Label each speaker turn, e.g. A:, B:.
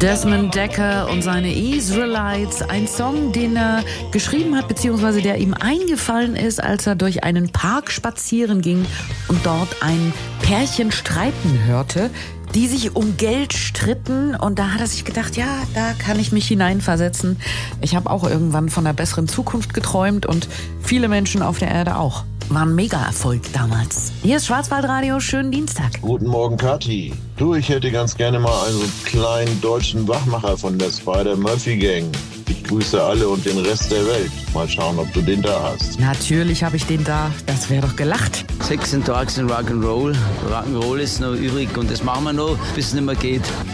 A: Desmond Dekker und seine Israelites, ein Song, den er geschrieben hat, beziehungsweise der ihm eingefallen ist, als er durch einen Park spazieren ging und dort ein Pärchen streiten hörte, die sich um Geld stritten, und da hat er sich gedacht, ja, da kann ich mich hineinversetzen. Ich habe auch irgendwann von einer besseren Zukunft geträumt und viele Menschen auf der Erde auch. War ein Mega-Erfolg damals. Hier ist Schwarzwaldradio, schönen Dienstag.
B: Guten Morgen, Kathi. Du, ich hätte ganz gerne mal einen so kleinen deutschen Wachmacher von der Spider-Murphy-Gang. Ich grüße alle und den Rest der Welt. Mal schauen, ob du den da hast.
A: Natürlich habe ich den da. Das wäre doch gelacht.
C: Sex and Drugs and Rock'n'Roll. Rock'n'Roll ist noch übrig und das machen wir noch, bis es nicht mehr geht.